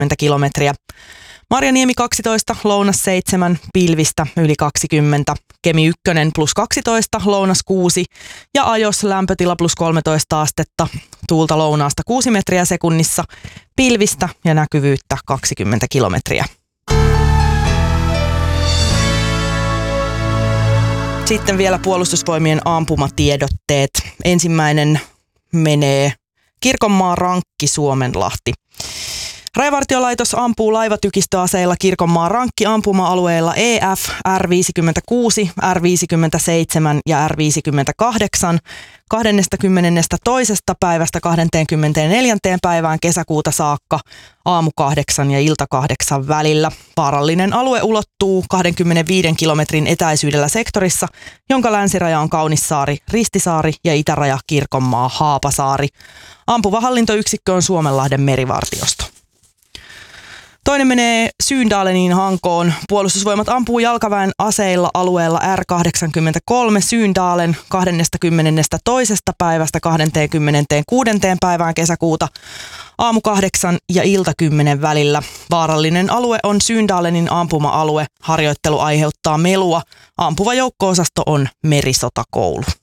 kilometriä. Marjaniemi 12, Lounas 7, pilvistä yli 20, Kemi 1 plus 12, Lounas 6 ja Ajos lämpötila plus 13 astetta, tuulta lounaasta 6 metriä sekunnissa, pilvistä ja näkyvyyttä 20 kilometriä. Sitten vielä Puolustusvoimien ampumatiedotteet. Ensimmäinen menee Kirkonmaan Rankki, Suomenlahti. Rajavartiolaitos ampuu laivatykistöaseilla Kirkonmaan Rankki ampuma-alueilla EF, R56, R57 ja R58 22. päivästä 24. päivään kesäkuuta saakka aamu 8 ja ilta 8 välillä. Vaarallinen alue ulottuu 25 kilometrin etäisyydellä sektorissa, jonka länsiraja on Kaunissaari, Ristisaari ja itäraja Kirkonmaa, Haapasaari. Ampuva hallintoyksikkö on Suomenlahden merivartiosto. Toinen menee Syyndaleniin Hankoon. Puolustusvoimat ampuu jalkaväen aseilla alueella R83 Syyndalen 22. päivästä 26. päivään kesäkuuta aamu 8 ja ilta 10 välillä. Vaarallinen alue on Syyndalenin ampuma-alue. Harjoittelu aiheuttaa melua. Ampuva joukko-osasto on merisotakoulu.